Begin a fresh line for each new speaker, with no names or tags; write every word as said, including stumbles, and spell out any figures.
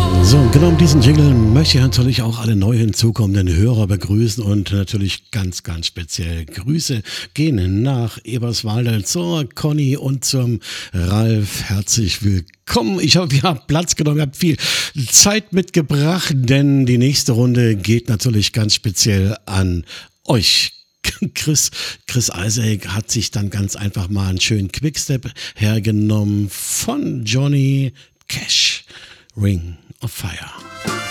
So, und genau mit diesem Jingle möchte ich natürlich auch alle neu hinzukommenden Hörer begrüßen und natürlich ganz, ganz speziell Grüße gehen nach Eberswalde zur Conny und zum Ralf. Herzlich willkommen. Ich hoffe, ihr habt Platz genommen, ihr habt viel Zeit mitgebracht, denn die nächste Runde geht natürlich ganz speziell an euch. Chris, Chris Isaac hat sich dann ganz einfach mal einen schönen Quickstep hergenommen von Johnny Cash. Ring of Fire.